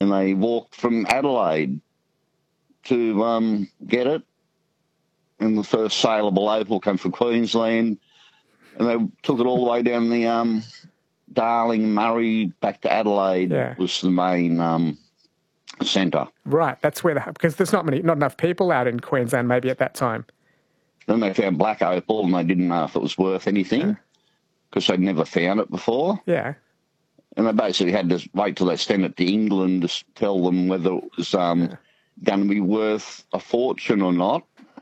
and they walked from Adelaide to get it. And the first saleable opal came from Queensland, and they took it all the way down the Darling, Murray, back to Adelaide. Was the main centre. Right, that's where because there's not enough people out in Queensland maybe at that time. Then they found black opal, and they didn't know if it was worth anything because they'd never found it before. Yeah. And they basically had to wait till they sent it to England to tell them whether it was going to be worth a fortune or not,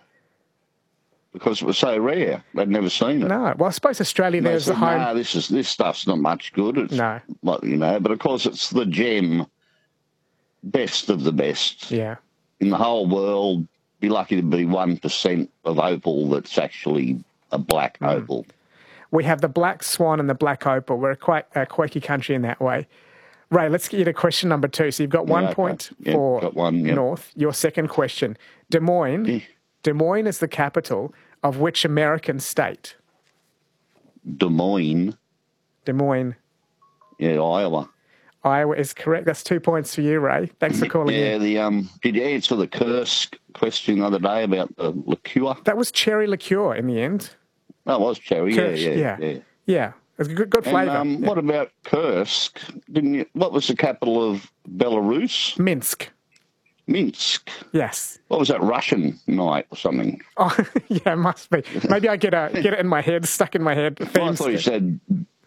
because it was so rare. They'd never seen it. No. Well, I suppose Australia there's the home. No, this stuff's not much good. It's, no. But of course it's the gem, best of the best. Yeah. In the whole world, be lucky to be 1% of opal that's actually a black opal. We have the black swan and the black opal. We're quite a quirky country in that way. Ray, let's get you to question number 2. So you've got 1 point for North. Your second question. Des Moines. Des Moines is the capital of which American state? Des Moines. Des Moines. Yeah, Iowa. Iowa is correct. That's 2 points for you, Ray. Thanks for calling in. Did you answer the Kursk question the other day about the liqueur? That was cherry liqueur in the end. That was cherry, Yeah. It's good flavour. What about Kursk? What was the capital of Belarus? Minsk. Minsk? Yes. What was that, Russian night or something? Oh, yeah, it must be. Maybe I get it in my head, stuck in my head. I thought you said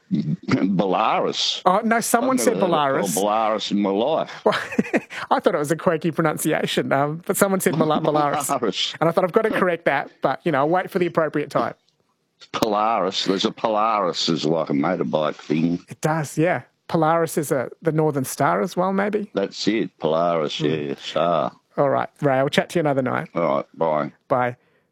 Belarus. Oh, no, someone said Belarus. Belarus in my life. Well, I thought it was a quirky pronunciation, but someone said Belarus. And I thought I've got to correct that, but, I'll wait for the appropriate time. Polaris. There's a Polaris is like a motorbike thing. It does, yeah. Polaris is the Northern Star as well, maybe? That's it, Polaris, yeah, star. All right, Ray, I'll chat to you another night. All right, bye. Bye.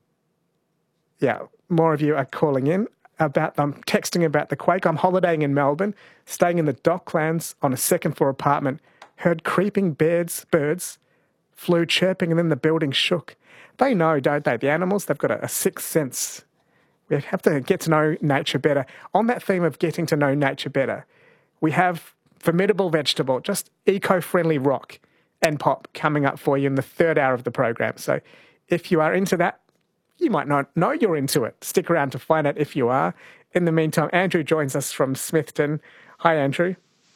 Yeah, more of you are calling in texting about the quake. I'm holidaying in Melbourne, staying in the Docklands on a second-floor apartment, heard creeping birds, flew chirping, and then the building shook. They know, don't they? The animals, they've got a sixth sense. We have to get to know nature better. On that theme of getting to know nature better, we have Formidable Vegetable, just eco-friendly rock and pop coming up for you in the third hour of the program. So if you are into that, you might not know you're into it. Stick around to find out if you are. In the meantime, Andrew joins us from Smithton. Hi, Andrew.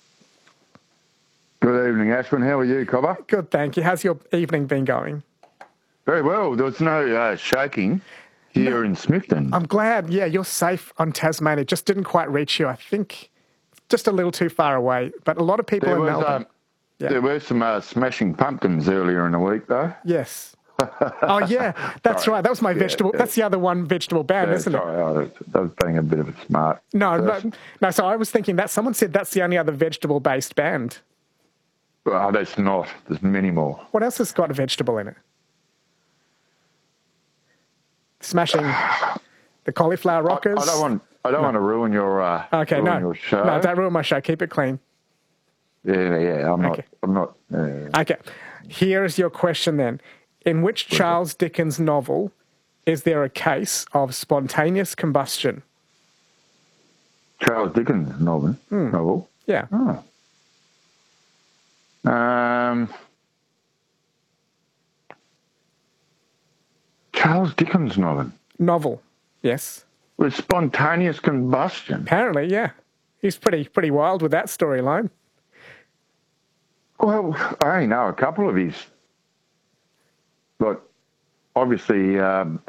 Good evening, Ashwin. How are you, Cobber? Good, thank you. How's your evening been going? Very well. There was no shaking here in Smithton. I'm glad. Yeah, you're safe on Tasmania. It just didn't quite reach you. I think just a little too far away. But a lot of people in Melbourne. There were some Smashing Pumpkins earlier in the week, though. Yes. Oh, yeah, that's right. That was my vegetable. That's the other one vegetable band, isn't it? Sorry, I was being a bit of a smart No. So I was thinking that someone said that's the only other vegetable-based band. Well, that's not. There's many more. What else has got a vegetable in it? Smashing the Cauliflower Rockers. I don't want to ruin your your show. No, don't ruin my show. Keep it clean. Yeah. I'm not. Okay. Here is your question then. In which Charles Dickens novel is there a case of spontaneous combustion? Charles Dickens novel? Yeah. Oh. Charles Dickens novel? Novel, yes. With spontaneous combustion? Apparently, yeah. He's pretty wild with that storyline. Well, I only know a couple of his. But obviously, young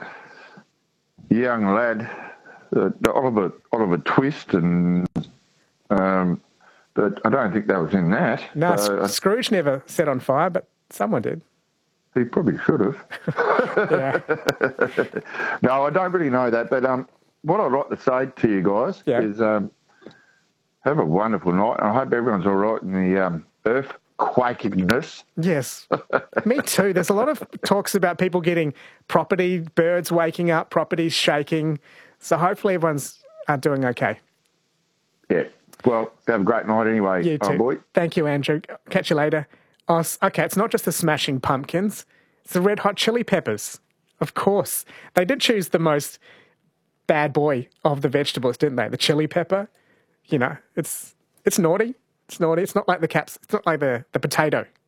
lad, the Oliver Twist, and but I don't think that was in that. No, Scrooge never set on fire, but someone did. He probably should have. Yeah. No, I don't really know that. But what I'd like to say to you guys is have a wonderful night. I hope everyone's all right in the earthquakiness. Yes. Me too. There's a lot of talks about people getting birds waking up, properties shaking. So hopefully everyone's doing okay. Yeah. Well, have a great night anyway, you too. Boy. Thank you, Andrew. Catch you later. Okay, it's not just the Smashing Pumpkins. It's the Red Hot Chili Peppers. Of course. They did choose the most bad boy of the vegetables, didn't they? The chili pepper. It's naughty. It's naughty. It's not like the potato.